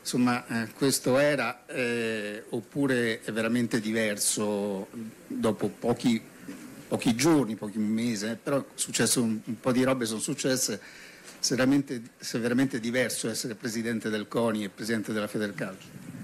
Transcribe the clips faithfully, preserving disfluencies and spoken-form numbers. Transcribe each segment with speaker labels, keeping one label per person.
Speaker 1: insomma eh, questo era eh, oppure è veramente diverso dopo pochi, pochi giorni, pochi mesi, eh, però è successo un, un po' di robe sono successe, se, veramente, se è veramente diverso essere presidente del CONI e presidente della Federcalcio.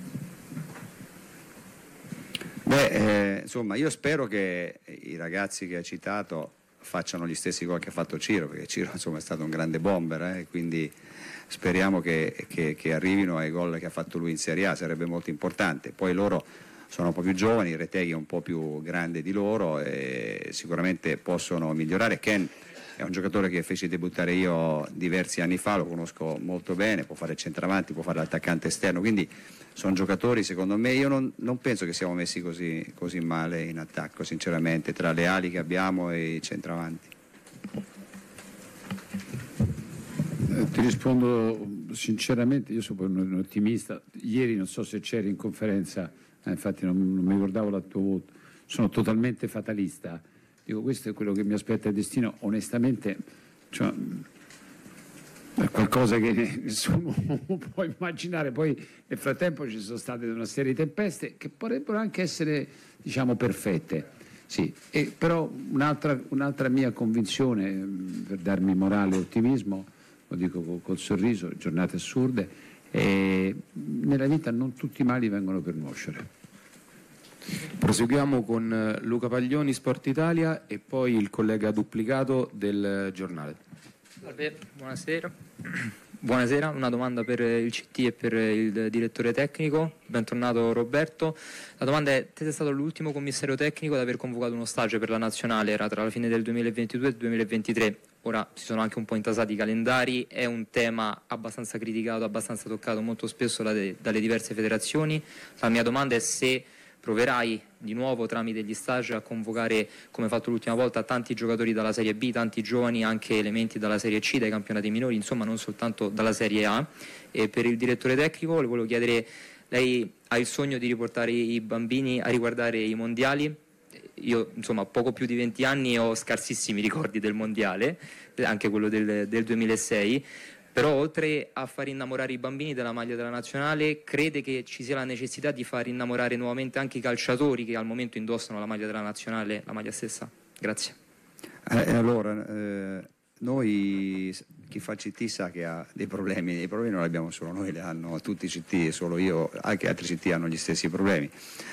Speaker 2: Beh, eh, insomma, io spero che i ragazzi che hai citato facciano gli stessi gol che ha fatto Ciro, perché Ciro insomma è stato un grande bomber, eh, quindi speriamo che, che, che arrivino ai gol che ha fatto lui in Serie A, sarebbe molto importante. Poi loro sono un po' più giovani, Retegui è un po' più grande di loro e sicuramente possono migliorare. Ken è un giocatore che feci debuttare io diversi anni fa, lo conosco molto bene, può fare il centravanti, può fare l'attaccante esterno, quindi sono giocatori, secondo me, io non, non penso che siamo messi così, così male in attacco, sinceramente, tra le ali che abbiamo e i centravanti.
Speaker 3: Eh, ti rispondo sinceramente, io sono un ottimista. Ieri non so se c'eri in conferenza, eh, infatti non, non mi ricordavo la tua voto, sono totalmente fatalista. Dico, questo è quello che mi aspetta il destino, onestamente, cioè, è qualcosa che nessuno può immaginare. Poi nel frattempo ci sono state una serie di tempeste che potrebbero anche essere, diciamo, perfette, sì. E però un'altra, un'altra mia convinzione, per darmi morale e ottimismo, lo dico col, col sorriso, giornate assurde, è, nella vita non tutti i mali vengono per nuocere.
Speaker 4: Proseguiamo con Luca Paglioni, Sport Italia, e poi il collega duplicato del giornale.
Speaker 5: Salve, buonasera. Buonasera, una domanda per il C T e per il direttore tecnico. Bentornato Roberto. La domanda è: te sei stato l'ultimo commissario tecnico ad aver convocato uno stage per la nazionale, era tra la fine del duemilaventidue e il duemilaventitré. Ora si sono anche un po' intasati i calendari, è un tema abbastanza criticato, abbastanza toccato molto spesso dalle, dalle diverse federazioni. La mia domanda è se proverai di nuovo tramite gli stage a convocare, come fatto l'ultima volta, tanti giocatori dalla Serie B, tanti giovani, anche elementi dalla Serie C, dai campionati minori, insomma non soltanto dalla Serie A. E per il direttore tecnico le volevo chiedere, lei ha il sogno di riportare i bambini a riguardare i mondiali? Io insomma poco più di venti anni e ho scarsissimi ricordi del mondiale, anche quello del, del duemilasei. Però oltre a far innamorare i bambini della maglia della nazionale, crede che ci sia la necessità di far innamorare nuovamente anche i calciatori che al momento indossano la maglia della nazionale, la maglia stessa? Grazie.
Speaker 2: Eh, allora, eh, noi, chi fa C T sa che ha dei problemi, i problemi non li abbiamo solo noi, li hanno tutti i C T, solo io, anche altri C T hanno gli stessi problemi.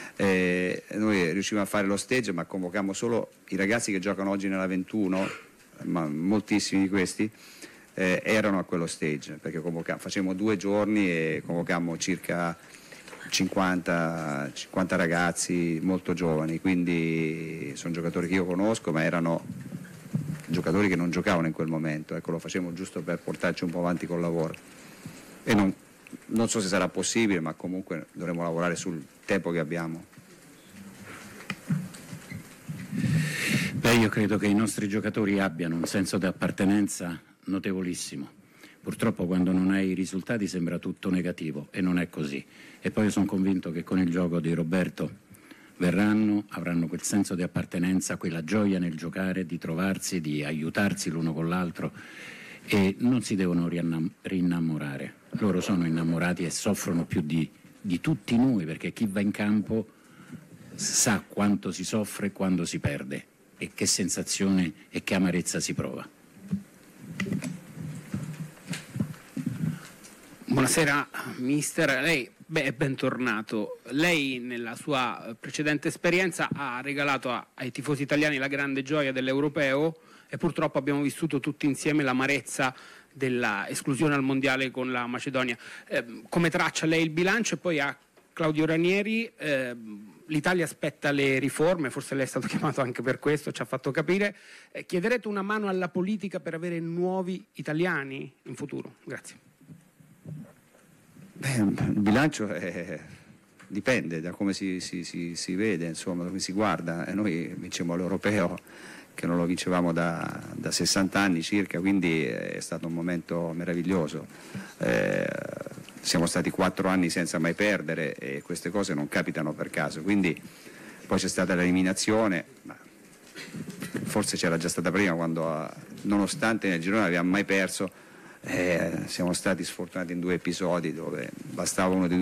Speaker 2: Eh, noi riusciamo a fare lo stage, ma convochiamo solo i ragazzi che giocano oggi nella ventuno, ma moltissimi di questi, Eh, erano a quello stage, perché facevamo due giorni e convocammo circa cinquanta, cinquanta ragazzi molto giovani, quindi sono giocatori che io conosco, ma erano giocatori che non giocavano in quel momento, ecco, lo facevamo giusto per portarci un po' avanti col lavoro e non, non so se sarà possibile, ma comunque dovremo lavorare sul tempo che abbiamo.
Speaker 3: Beh, io credo che i nostri giocatori abbiano un senso di appartenenza notevolissimo. Purtroppo quando non hai i risultati sembra tutto negativo e non è così. E poi io sono convinto che con il gioco di Roberto verranno, avranno quel senso di appartenenza, quella gioia nel giocare, di trovarsi, di aiutarsi l'uno con l'altro, e non si devono rinnamorare. Loro sono innamorati e soffrono più di, di tutti noi, perché chi va in campo sa quanto si soffre quando si perde e che sensazione e che amarezza si prova.
Speaker 6: Buonasera mister, lei beh, è bentornato. Lei nella sua precedente esperienza ha regalato a, ai tifosi italiani la grande gioia dell'Europeo e purtroppo abbiamo vissuto tutti insieme l'amarezza della esclusione al mondiale con la Macedonia. Eh, come traccia lei il bilancio? E poi a Claudio Ranieri, eh, l'Italia aspetta le riforme, forse lei è stato chiamato anche per questo, ci ha fatto capire. Eh, chiederete una mano alla politica per avere nuovi italiani in futuro? Grazie.
Speaker 2: Beh, il bilancio è, dipende da come si, si, si, si vede, insomma, come si guarda. E noi vincemmo l'Europeo, che non lo vincevamo da, da sessanta anni circa, quindi è stato un momento meraviglioso. Eh, siamo stati quattro anni senza mai perdere e queste cose non capitano per caso, quindi poi c'è stata l'eliminazione, ma forse c'era già stata prima, quando nonostante nel girone non abbiamo mai perso, Eh, siamo stati sfortunati in due episodi dove bastava uno dei due